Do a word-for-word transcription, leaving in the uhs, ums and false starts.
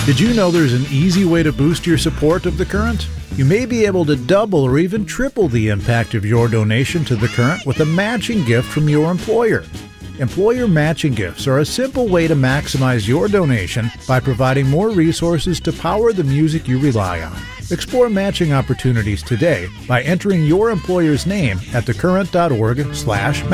Did you know there's an easy way to boost your support of The Current? You may be able to double or even triple the impact of your donation to The Current with a matching gift from your employer. Employer matching gifts are a simple way to maximize your donation by providing more resources to power the music you rely on. Explore matching opportunities today by entering your employer's name at thecurrent dot org slash